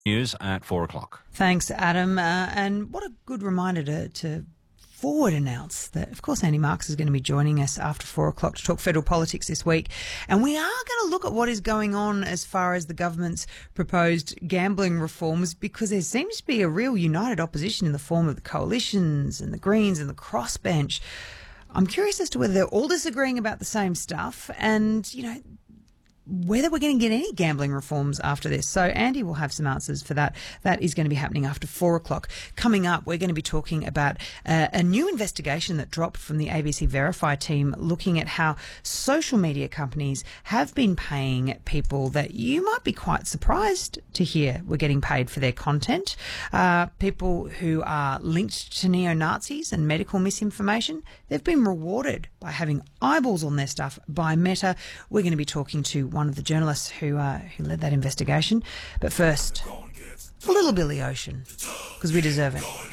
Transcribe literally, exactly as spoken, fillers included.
News at four o'clock. Thanks, Adam. Uh, and what a good reminder to, to forward announce that, of course, Andy Marks is going to be joining us after four o'clock to talk federal politics this week. And we are going to look at what is going on as far as the government's proposed gambling reforms, because there seems to be a real united opposition in the form of the coalitions and the Greens and the crossbench. I'm curious as to whether they're all disagreeing about the same stuff and, you know, whether we're going to get any gambling reforms after this. So Andy will have some answers for that. That is going to be happening after four o'clock. Coming up, we're going to be talking about uh, a new investigation that dropped from the A B C Verify team, looking at how social media companies have been paying people that you might be quite surprised to hear were getting paid for their content. Uh, people who are linked to neo-Nazis and medical misinformation, they've been rewarded by having eyeballs on their stuff by Meta. We're going to be talking to one of the journalists who uh, who led that investigation. But first, a little Billy Ocean, because we deserve it.